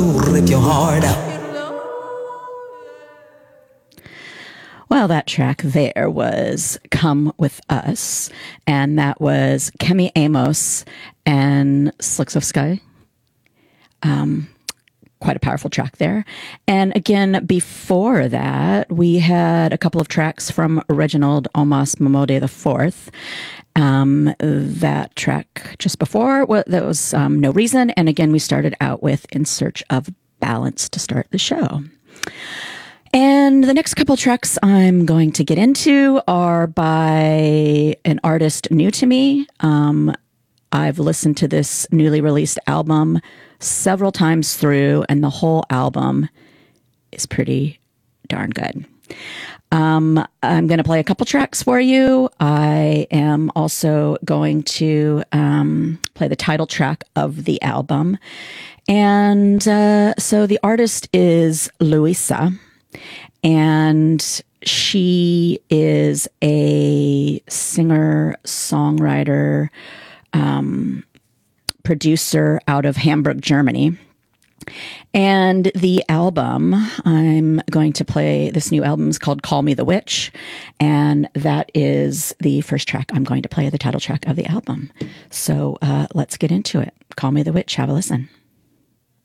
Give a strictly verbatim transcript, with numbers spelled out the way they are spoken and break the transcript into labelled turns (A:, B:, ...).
A: Rip your heart out. Well, that track there was Come With Us, and that was Kemi Amos and Slicks of Sky. Um, quite a powerful track there. And again, before that, we had a couple of tracks from Reginald Omas Momode the Fourth. Um, that track just before, well, that was um, No Reason. And again, we started out with In Search of Balance to start the show. And the next couple tracks I'm going to get into are by an artist new to me. Um, I've listened to this newly released album several times through, and the whole album is pretty darn good. Um, I'm going to play a couple tracks for you. I am also going to um, play the title track of the album. And uh, so the artist is Louisa. And she is a singer, songwriter, um, producer out of Hamburg, Germany. And the album, I'm going to play, this new album is called Call Me the Witch. And that is the first track I'm going to play, the title track of the album. So uh, let's get into it. Call Me the Witch. Have a listen.